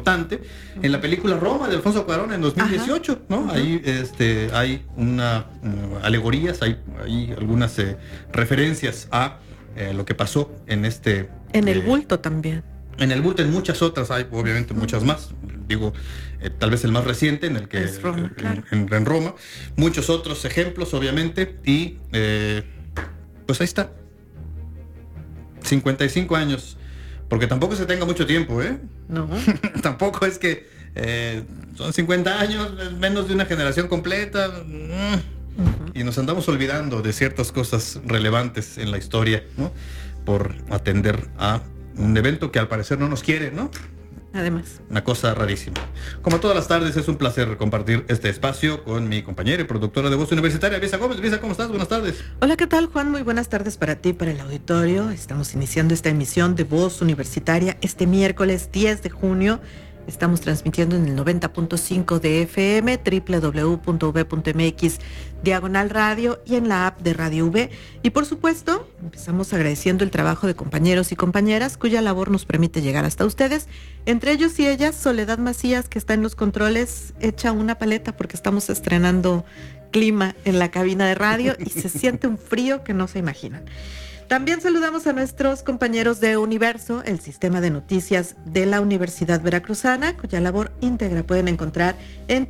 importante en la película Roma de Alfonso Cuarón en 2018, ¿no? Uh-huh. Ahí hay una alegorías, hay algunas referencias a lo que pasó en el bulto también. En el bulto, en muchas otras, hay obviamente muchas más. Digo, tal vez el más reciente, en el que es Roma, claro. en Roma. Muchos otros ejemplos, obviamente. Y pues ahí está. 55 años. Porque tampoco se tenga mucho tiempo, ¿eh? No. Tampoco es que son 50 años, menos de una generación completa. Uh-huh. Y nos andamos olvidando de ciertas cosas relevantes en la historia, ¿no? Por atender a un evento que al parecer no nos quiere, ¿no? Además. Una cosa rarísima. Como todas las tardes, es un placer compartir este espacio con mi compañera y productora de Voz Universitaria, Luisa Gómez. Luisa, ¿cómo estás? Buenas tardes. Hola, ¿qué tal, Juan? Muy buenas tardes para ti, para el auditorio. Estamos iniciando esta emisión de Voz Universitaria este miércoles 10 de junio. Estamos transmitiendo en el 90.5 de FM, www.v.mx/radio y en la app de Radio V. Y por supuesto, empezamos agradeciendo el trabajo de compañeros y compañeras cuya labor nos permite llegar hasta ustedes. Entre ellos y ellas, Soledad Macías, que está en los controles, echa una paleta porque estamos estrenando clima en la cabina de radio y se siente un frío que no se imaginan. También saludamos a nuestros compañeros de Universo, el sistema de noticias de la Universidad Veracruzana, cuya labor íntegra pueden encontrar en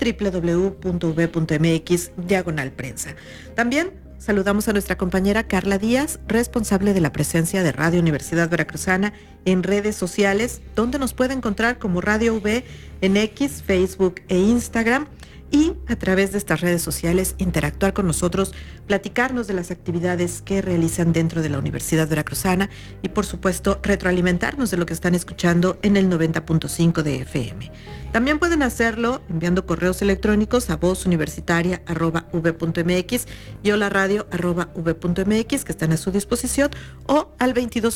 www.v.mx/prensa. También saludamos a nuestra compañera Carla Díaz, responsable de la presencia de Radio Universidad Veracruzana en redes sociales, donde nos puede encontrar como Radio V en X, Facebook e Instagram. Y a través de estas redes sociales interactuar con nosotros, platicarnos de las actividades que realizan dentro de la Universidad Veracruzana y por supuesto retroalimentarnos de lo que están escuchando en el 90.5 de FM. También pueden hacerlo enviando correos electrónicos a vozuniversitaria@v.mx y holaradio@v.mx, que están a su disposición, o al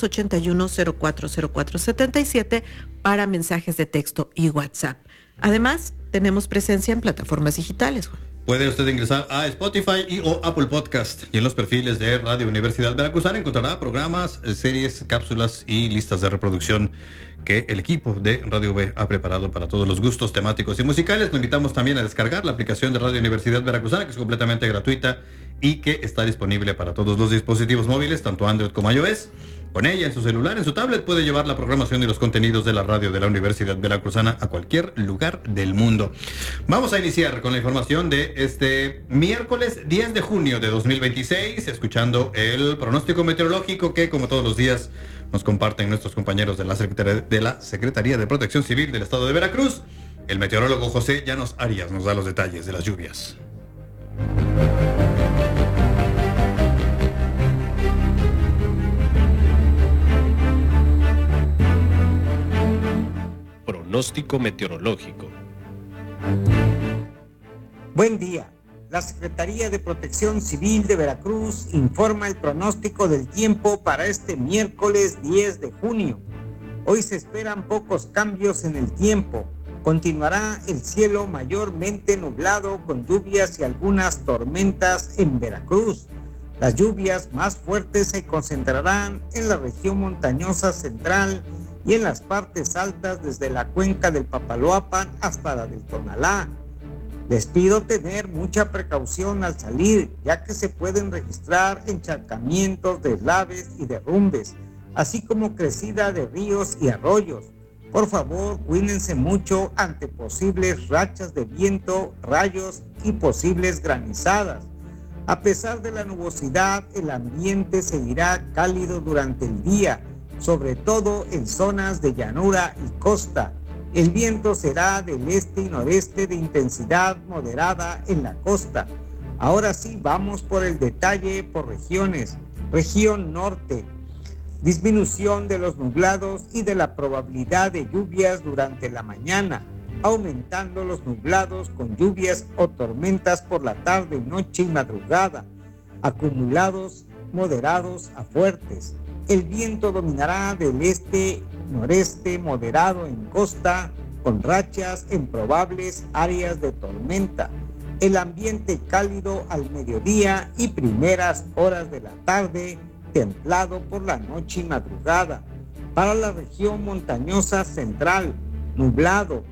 2281-040477 para mensajes de texto y WhatsApp. Además, tenemos presencia en plataformas digitales, Juan. Puede usted ingresar a Spotify y o Apple Podcast, y en los perfiles de Radio Universidad Veracruzana encontrará programas, series, cápsulas y listas de reproducción que el equipo de Radio V ha preparado para todos los gustos temáticos y musicales. Lo invitamos también a descargar la aplicación de Radio Universidad Veracruzana, que es completamente gratuita y que está disponible para todos los dispositivos móviles, tanto Android como iOS. Con ella, en su celular, en su tablet, puede llevar la programación y los contenidos de la radio de la Universidad Veracruzana a cualquier lugar del mundo. Vamos a iniciar con la información de este miércoles 10 de junio de 2026, escuchando el pronóstico meteorológico que, como todos los días, nos comparten nuestros compañeros de la Secretaría de Protección Civil del Estado de Veracruz. El meteorólogo José Llanos Arias nos da los detalles de las lluvias. Pronóstico meteorológico. Buen día. La Secretaría de Protección Civil de Veracruz informa el pronóstico del tiempo para este miércoles 10 de junio. Hoy se esperan pocos cambios en el tiempo. Continuará el cielo mayormente nublado con lluvias y algunas tormentas en Veracruz. Las lluvias más fuertes se concentrarán en la región montañosa central y en las partes altas desde la cuenca del Papaloapan hasta la del Tonalá. Les pido tener mucha precaución al salir, ya que se pueden registrar encharcamientos, deslaves y derrumbes, así como crecida de ríos y arroyos. Por favor, cuídense mucho ante posibles rachas de viento, rayos y posibles granizadas. A pesar de la nubosidad, el ambiente seguirá cálido durante el día, sobre todo en zonas de llanura y costa. El viento será del este y noreste de intensidad moderada en la costa. Ahora sí, vamos por el detalle por regiones. Región norte, disminución de los nublados y de la probabilidad de lluvias durante la mañana, aumentando los nublados con lluvias o tormentas por la tarde, noche y madrugada, acumulados moderados a fuertes. El viento dominará del este-noreste moderado en costa, con rachas en probables áreas de tormenta. El ambiente cálido al mediodía y primeras horas de la tarde, templado por la noche y madrugada. Para la región montañosa central, nublado,